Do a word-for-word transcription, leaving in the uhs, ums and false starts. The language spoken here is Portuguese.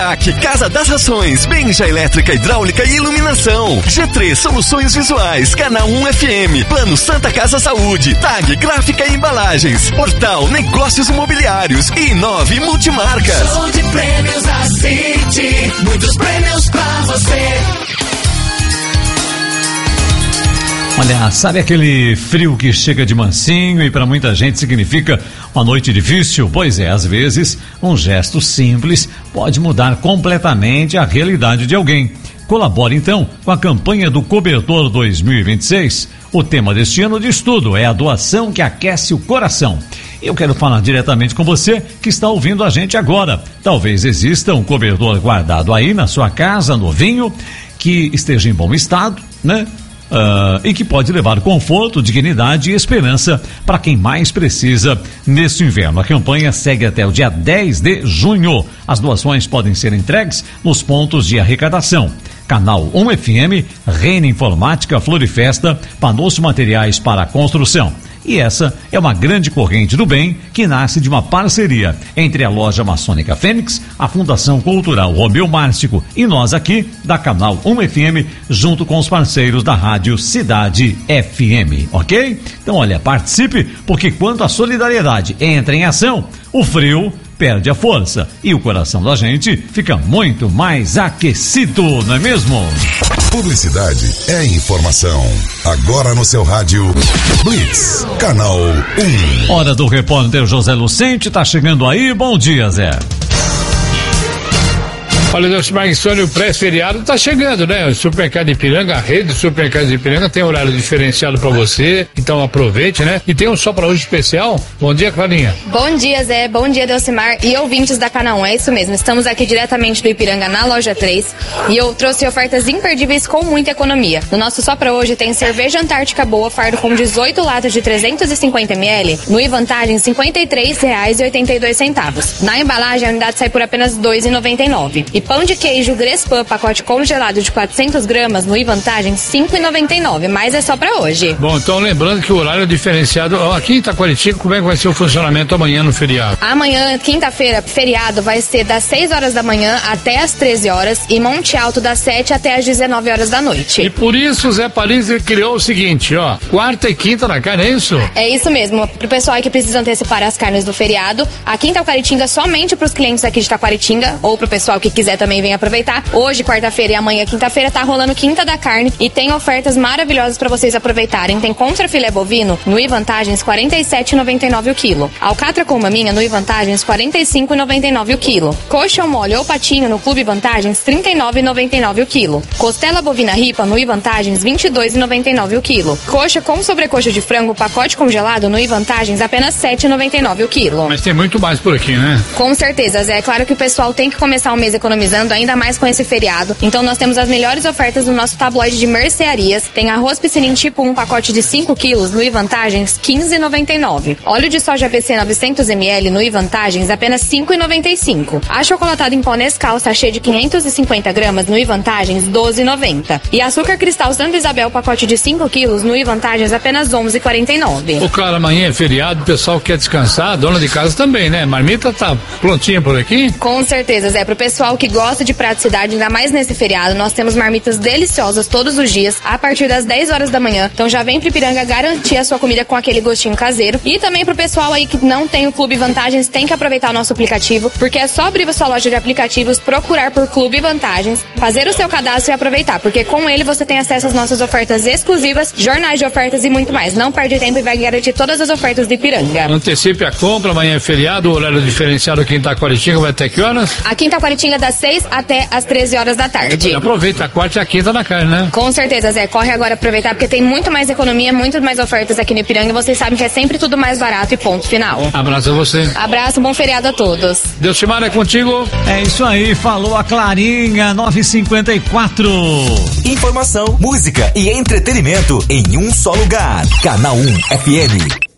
Destaque Casa das Rações, Benja Elétrica, Hidráulica e Iluminação. G três Soluções Visuais, Canal um F M, Plano Santa Casa Saúde, Tag Gráfica e Embalagens, Portal Negócios Imobiliários e Nove Multimarcas. Show de prêmios da City, muitos prêmios pra você. Olha, sabe aquele frio que chega de mansinho e para muita gente significa uma noite difícil? Pois é, às vezes um gesto simples pode mudar completamente a realidade de alguém. Colabore então com a campanha do Cobertor dois mil e vinte e seis. O tema deste ano de estudo é a doação que aquece o coração. Eu quero falar diretamente com você que está ouvindo a gente agora. Talvez exista um cobertor guardado aí na sua casa, novinho, que esteja em bom estado, né? Uh, e que pode levar conforto, dignidade e esperança para quem mais precisa neste inverno. A campanha segue até o dia dez de junho. As doações podem ser entregues nos pontos de arrecadação. Canal um F M, Reina Informática, Florifesta, Panosso Materiais para Construção. E essa é uma grande corrente do bem que nasce de uma parceria entre a loja maçônica Fênix, a Fundação Cultural Romeu Márcico e nós aqui da Canal um F M, junto com os parceiros da Rádio Cidade F M, ok? Então olha, participe, porque quando a solidariedade entra em ação, o frio perde a força e o coração da gente fica muito mais aquecido, não é mesmo? Publicidade é informação. Agora no seu rádio, Blitz, Canal um. Hora do repórter José Lucente, tá chegando aí, bom dia, Zé. Olha, Delcimar Insônia, o pré-feriado tá chegando, né? O supermercado de Ipiranga, a rede de supermercados de Ipiranga tem horário diferenciado pra você, então aproveite, né? E tem um só pra hoje especial. Bom dia, Clarinha. Bom dia, Zé. Bom dia, Delcimar e ouvintes da Canal um. É isso mesmo, estamos aqui diretamente do Ipiranga na loja três e eu trouxe ofertas imperdíveis com muita economia. No nosso só pra hoje tem cerveja Antártica Boa, fardo com dezoito latas de trezentos e cinquenta mililitros, no iVantagem cinquenta e três reais e oitenta e dois centavos. Na embalagem a unidade sai por apenas dois reais e noventa e nove centavos. E pão de queijo Grespan, pacote congelado de quatrocentas gramas, no iVantagem cinco reais e noventa e nove centavos, mas é só pra hoje. Bom, então lembrando que o horário é diferenciado. Aqui em Itaquaritinga, como é que vai ser o funcionamento amanhã no feriado? Amanhã, quinta-feira, feriado, vai ser das seis horas da manhã até as treze horas e Monte Alto das sete até as dezenove horas da noite. E por isso o Zé Paris criou o seguinte, ó, quarta e quinta na carne, é isso? É isso mesmo, pro pessoal aí que precisa antecipar as carnes do feriado, aqui em Itaquaritinga somente pros clientes aqui de Itaquaritinga, ou pro pessoal que quiser também vem aproveitar. Hoje, quarta-feira e amanhã, quinta-feira, tá rolando Quinta da Carne e tem ofertas maravilhosas pra vocês aproveitarem. Tem contrafilé bovino no iVantagens quarenta e sete reais e noventa e nove centavos o quilo. Alcatra com maminha no iVantagens quarenta e cinco reais e noventa e nove centavos o quilo. Coxa ou mole ou patinho no Clube Vantagens trinta e nove reais e noventa e nove centavos o quilo. Costela bovina ripa no iVantagens vinte e dois reais e noventa e nove centavos o quilo. Coxa com sobrecoxa de frango pacote congelado no iVantagens apenas sete reais e noventa e nove centavos o quilo. Mas tem muito mais por aqui, né? Com certeza, Zé. É claro que o pessoal tem que começar o mês economizando, ainda mais com esse feriado. Então nós temos as melhores ofertas no nosso tabloide de mercearias. Tem arroz piscinim tipo um pacote de cinco quilos no iVantagens quinze reais e noventa e nove centavos. Óleo de soja A B C novecentos mililitros no iVantagens apenas cinco reais e noventa e cinco centavos. Achocolatado em pó Nescau sachê de quinhentos e cinquenta gramas no iVantagens doze reais e noventa centavos. E açúcar cristal Santa Isabel pacote de cinco quilos no iVantagens apenas onze reais e quarenta e nove centavos. Ô, claro, amanhã é feriado, o pessoal quer descansar, a dona de casa também, né? Marmita tá prontinha por aqui? Com certeza, Zé. Pro pessoal que gosta de praticidade, ainda mais nesse feriado, nós temos marmitas deliciosas todos os dias, a partir das dez horas da manhã. Então já vem pro Ipiranga garantir a sua comida com aquele gostinho caseiro. E também pro pessoal aí que não tem o Clube Vantagens, tem que aproveitar o nosso aplicativo, porque é só abrir a sua loja de aplicativos, procurar por Clube Vantagens, fazer o seu cadastro e aproveitar, porque com ele você tem acesso às nossas ofertas exclusivas, jornais de ofertas e muito mais. Não perde tempo e vai garantir todas as ofertas do Ipiranga. Antecipe a compra, amanhã é feriado, o horário diferenciado aqui em Itaquaritinga vai até que horas? Aqui em Itaquaritinga das seis até as treze horas da tarde. E aproveita a quarta e a quinta na carne, né? Com certeza, Zé. Corre agora aproveitar, porque tem muito mais economia, muito mais ofertas aqui no Ipiranga e vocês sabem que é sempre tudo mais barato e ponto final. Abraço a você. Abraço, bom feriado a todos. Delcimar, é contigo. É isso aí, falou a Clarinha, nove e cinquenta e quatro. Informação, música e entretenimento em um só lugar. Canal um F M.